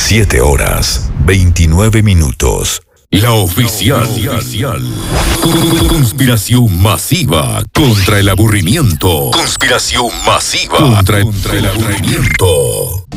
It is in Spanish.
7 horas, 29 minutos. La oficial. Conspiración masiva contra el aburrimiento. Conspiración masiva contra el aburrimiento.